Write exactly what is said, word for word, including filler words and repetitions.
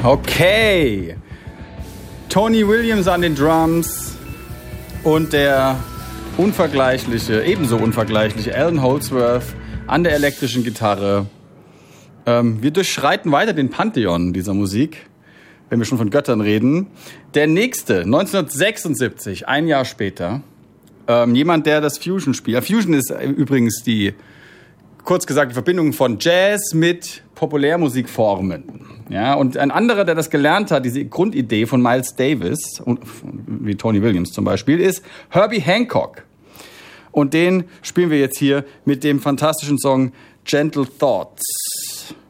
Okay. Tony Williams an den Drums und der unvergleichliche, ebenso unvergleichliche Alan Holdsworth an der elektrischen Gitarre. Ähm, wir durchschreiten weiter den Pantheon dieser Musik, wenn wir schon von Göttern reden. Der nächste, neunzehnhundertsechsundsiebzig, ein Jahr später, ähm, jemand, der das Fusion spielt. Fusion ist übrigens die, kurz gesagt, die Verbindung von Jazz mit Populärmusikformen. Ja, und ein anderer, der das gelernt hat, diese Grundidee von Miles Davis, wie Tony Williams zum Beispiel, ist Herbie Hancock. Und den spielen wir jetzt hier mit dem fantastischen Song Gentle Thoughts.